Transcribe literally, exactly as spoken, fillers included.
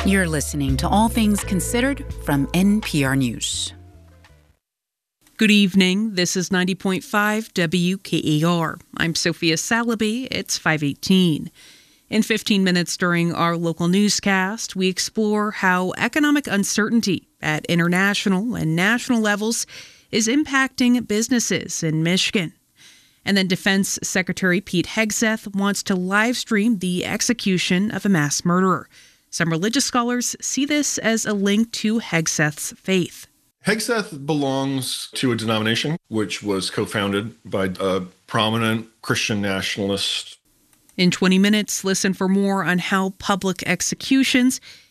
You're listening to All Things Considered from N P R News. Good evening. This is ninety point five W K A R. I'm Sophia Salaby. It's five eighteen. In fifteen minutes during our local newscast, we explore how economic uncertainty at international and national levels is impacting businesses in Michigan. And then Defense Secretary Pete Hegseth wants to live stream the execution of a mass murderer. Some religious scholars see this as a link to Hegseth's faith. Hegseth belongs to a denomination which was co-founded by a prominent Christian nationalist. In twenty minutes, listen for more on how public executions